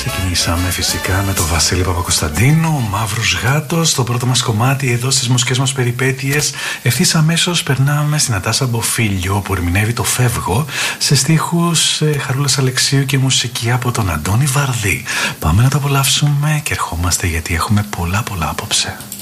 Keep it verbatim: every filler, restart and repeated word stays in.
Ξεκινήσαμε φυσικά με τον Βασίλη Παπακοσταντίνου, ο Μαύρος Γάτος, το πρώτο μας κομμάτι εδώ στις μουσικές μας περιπέτειες. Ευθύς αμέσως περνάμε στην Νατάσα Μποφίλιο που ερμηνεύει το Φεύγω σε στίχους ε, Χαρούλας Αλεξίου και μουσική από τον Αντώνη Βαρδί. Πάμε να το απολαύσουμε και ερχόμαστε γιατί έχουμε πολλά πολλά απόψε.